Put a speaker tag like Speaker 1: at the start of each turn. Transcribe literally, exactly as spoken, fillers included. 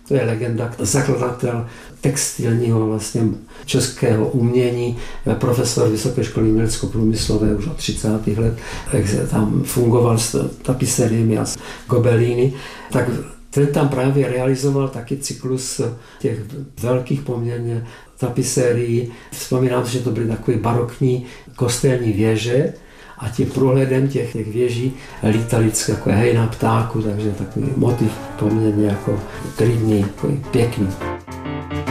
Speaker 1: to je legenda, zakladatel textilního vlastně českého umění, profesor Vysoké školy umělecko-průmyslové už od třicátých let, jak tam fungoval s tapiseriemi a s gobelíny, tak ten tam právě realizoval taky cyklus těch velkých poměrně tapisérií. Vzpomínám si, že to byly takové barokní kostelní věže a tím průhledem těch, těch věží lítaly vždycky jako hejna ptáku, takže takový motiv poměrně jako klidný, takový pěkný.